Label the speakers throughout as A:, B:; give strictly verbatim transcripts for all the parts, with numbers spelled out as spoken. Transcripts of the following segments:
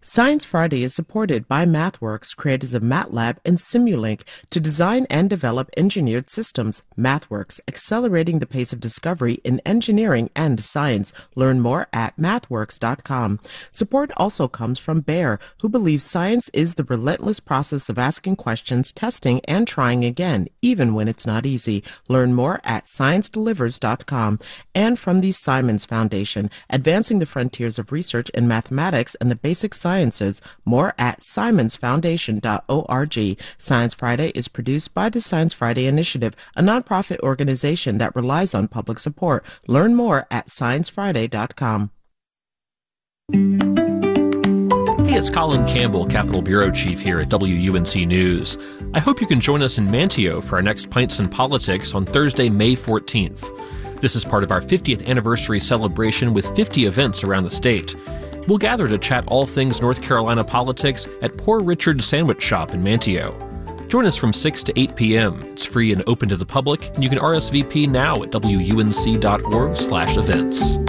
A: Science Friday is supported by MathWorks, creators of MATLAB and Simulink, to design and develop engineered systems. MathWorks, accelerating the pace of discovery in engineering and science. Learn more at mathworks dot com. Support also comes from Bayer, who believes science is the relentless process of asking questions, testing, and trying again, even when it's not easy. Learn more at science delivers dot com. And from the Simons Foundation, advancing the frontiers of research in mathematics and the basic sciences. More at simons foundation dot org. Science Friday is produced by the Science Friday Initiative, a nonprofit organization that relies on public support. Learn more at science friday dot com.
B: Hey, it's Colin Campbell, Capitol Bureau Chief here at W U N C News. I hope you can join us in Manteo for our next Pints in Politics on Thursday, May fourteenth. This is part of our fiftieth anniversary celebration with fifty events around the state. We'll gather to chat all things North Carolina politics at Poor Richard's Sandwich Shop in Manteo. Join us from six to eight p.m. It's free and open to the public, and you can R S V P now at W U N C dot org slash events.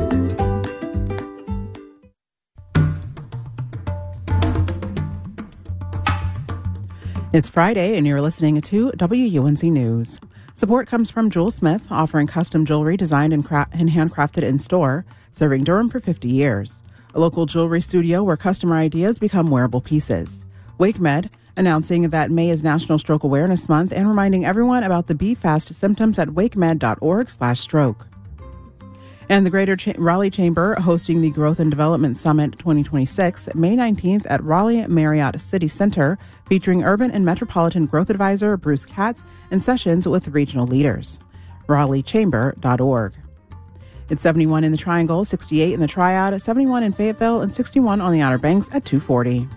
C: It's Friday, and you're listening to W U N C News. Support comes from Jewel Smith, offering custom jewelry designed and, cra- and handcrafted in-store, serving Durham for fifty years. A local jewelry studio where customer ideas become wearable pieces. WakeMed, announcing that May is National Stroke Awareness Month and reminding everyone about the Be Fast symptoms at wakemed dot org slash stroke. And the Greater Ch- Raleigh Chamber hosting the Growth and Development Summit twenty twenty-six, May nineteenth at Raleigh Marriott City Center, featuring Urban and Metropolitan Growth Advisor Bruce Katz and sessions with regional leaders. raleigh chamber dot org. It's seventy-one in the Triangle, sixty-eight in the Triad, seventy-one in Fayetteville, and sixty-one on the Outer Banks at two forty.